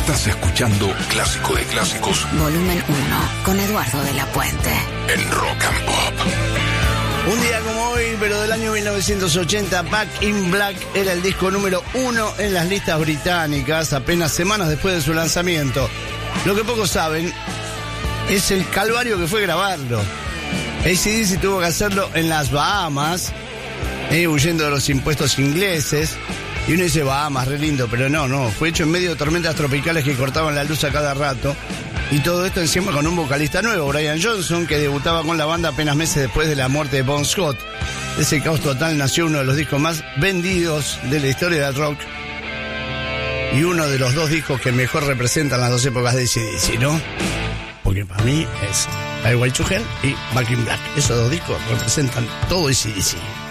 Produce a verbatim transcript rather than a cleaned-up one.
Estás escuchando Clásico de Clásicos, volumen uno, con Eduardo de la Puente, en Rock and Pop. Un día como hoy, pero del año mil novecientos ochenta, Back in Black era el disco número uno en las listas británicas, apenas semanas después de su lanzamiento. Lo que pocos saben es el calvario que fue grabarlo. A C D C tuvo que hacerlo en las Bahamas, eh, huyendo de los impuestos ingleses. Y uno dice, Bahamas, re lindo, pero no, no. Fue hecho en medio de tormentas tropicales que cortaban la luz a cada rato. Y todo esto encima con un vocalista nuevo, Brian Johnson, que debutaba con la banda apenas meses después de la muerte de Bon Scott. De ese caos total nació uno de los discos más vendidos de la historia del rock. Y uno de los dos discos que mejor representan las dos épocas de A C D C, ¿no? Porque para mí es Highway to Hell y Back in Black. Esos dos discos representan todo A C D C.